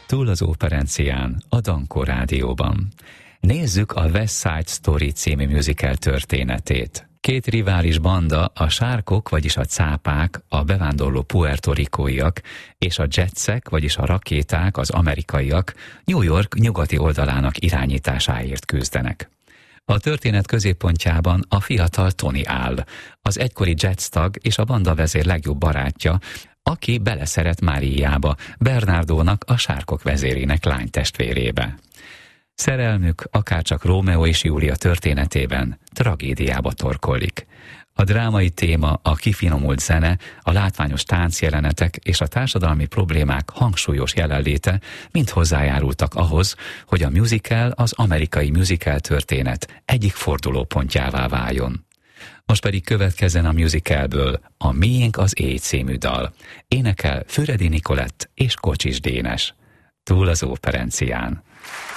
Túl az operencián, a Dankó Rádióban. Nézzük a West Side Story című musical történetét. Két rivális banda, a sárkok, vagyis a cápák, a bevándorló puertorikóiak, és a jetsek, vagyis a rakéták, az amerikaiak New York nyugati oldalának irányításáért küzdenek. A történet középpontjában a fiatal Tony áll, az egykori Jets tag és a bandavezér legjobb barátja, aki beleszeret Máriába, Bernardónak, a sárkok vezérének lánytestvérébe. Szerelmük, akárcsak Rómeó és Júlia történetében, tragédiába torkollik. A drámai téma, a kifinomult zene, a látványos táncjelenetek és a társadalmi problémák hangsúlyos jelenléte mind hozzájárultak ahhoz, hogy a musical az amerikai musical történet egyik fordulópontjává váljon. Most pedig következzen a musicalből a Miénk az éj című dal. Énekel Füredi Nikolett és Kocsis Dénes. Túl az operencián.